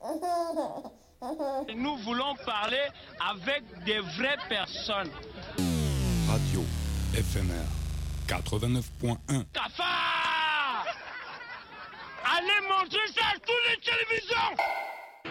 Nous voulons parler avec des vraies personnes. Radio FMR 89.1. Cafard! Allez manger ça!